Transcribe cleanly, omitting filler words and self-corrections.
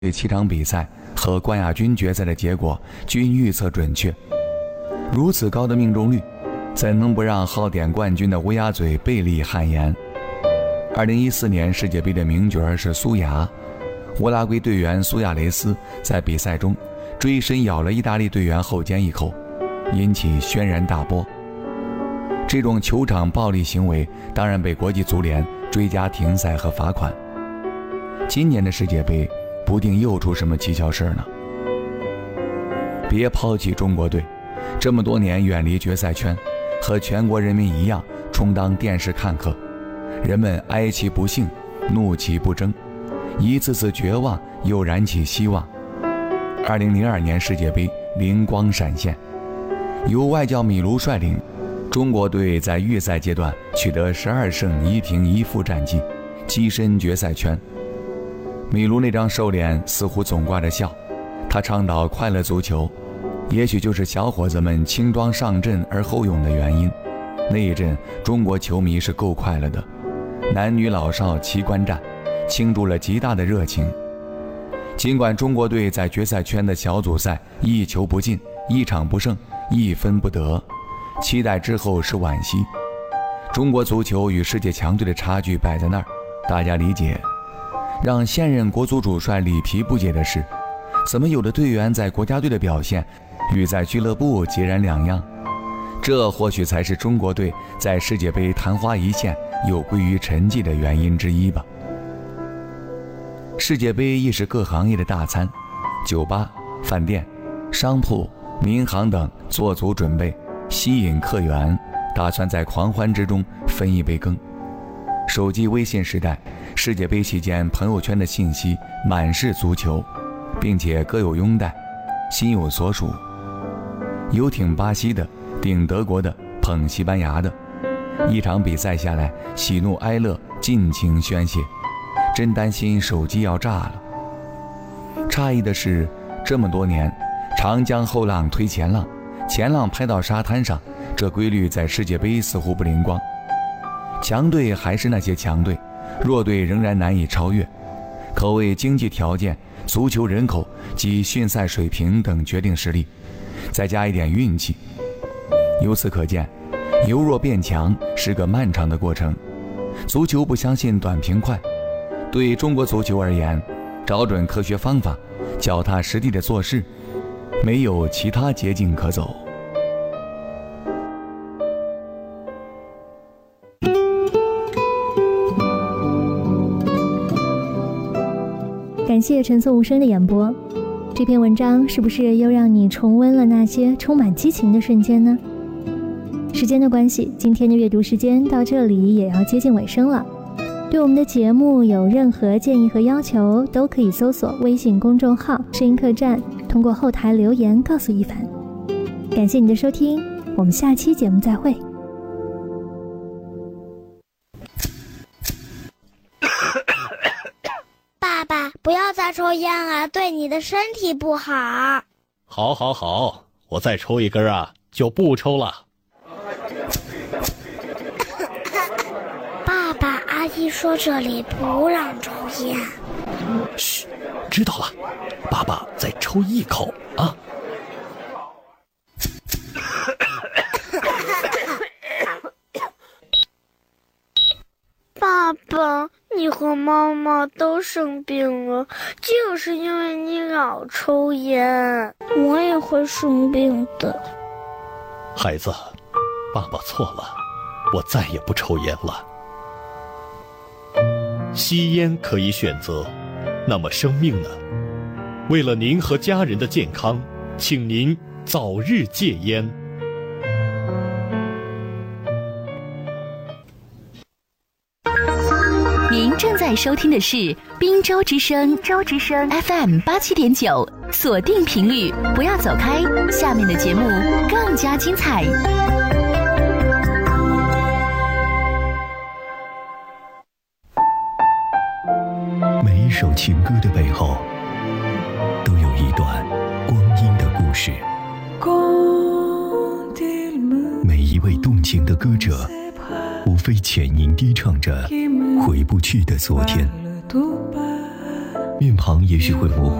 7场比赛和冠亚军决赛的结果均预测准确。如此高的命中率，怎能不让号点冠军的乌鸦嘴贝利汗颜？2014年世界杯的名角是苏牙，乌拉圭队员苏亚雷斯在比赛中追身咬了意大利队员后肩一口，引起轩然大波。这种球场暴力行为当然被国际足联追加停赛和罚款。今年的世界杯不定又出什么蹊跷事呢？别抛弃中国队，这么多年远离决赛圈，和全国人民一样充当电视看客，人们哀其不幸，怒其不争，一次次绝望又燃起希望。2002年世界杯灵光闪现，由外教米卢率领，中国队在预赛阶段取得12胜1平1负战绩，跻身决赛圈。米卢那张瘦脸似乎总挂着笑，他倡导快乐足球，也许就是小伙子们轻装上阵而后勇的原因。那一阵中国球迷是够快乐的，男女老少齐观战，倾注了极大的热情。尽管中国队在决赛圈的小组赛一球不进，1场不胜，1分不得，期待之后是惋惜。中国足球与世界强队的差距摆在那儿，大家理解。让现任国足主帅里皮不解的是，怎么有的队员在国家队的表现与在俱乐部截然两样？这或许才是中国队在世界杯昙花一现又归于沉寂的原因之一吧。世界杯亦是各行业的大餐，酒吧、饭店、商铺、民航等做足准备，吸引客源，打算在狂欢之中分一杯羹。手机微信时代，世界杯期间朋友圈的信息满是足球，并且各有拥戴，心有所属，有挺巴西的，顶德国的，捧西班牙的，一场比赛下来，喜怒哀乐尽情宣泄，真担心手机要炸了。诧异的是，这么多年，长江后浪推前浪，前浪拍到沙滩上，这规律在世界杯似乎不灵光。强队还是那些强队，弱队仍然难以超越。可谓经济条件、足球人口及训赛水平等决定实力，再加一点运气。由此可见，由弱变强是个漫长的过程。足球不相信短平快，对中国足球而言，找准科学方法，脚踏实地的做事，没有其他捷径可走。 感谢陈颂无声的演播。这篇文章是不是又让你重温了那些充满激情的瞬间呢？时间的关系，今天的阅读时间到这里也要接近尾声了。对我们的节目有任何建议和要求，都可以搜索微信公众号声音客栈，通过后台留言告诉一凡。感谢你的收听，我们下期节目再会。 爸爸，不要再抽烟了，对你的身体不好。 好，好，好，我再抽一根啊，就不抽了。 爸爸，阿姨说这里不让抽烟。 嘘，知道了，爸爸再抽一口啊。 爸爸，你和妈妈都生病了，就是因为你老抽烟。我也会生病的。 孩子，爸爸错了，我再也不抽烟了。吸烟可以选择，那么生命呢？为了您和家人的健康，请您早日戒烟。 您正在收听的是滨州之声FM 87.9，锁定频率，不要走开，下面的节目更加精彩。 每一首情歌的背后，都有一段光阴的故事。每一位动情的歌者，无非浅吟低唱着回不去的昨天。 面庞也许会模糊。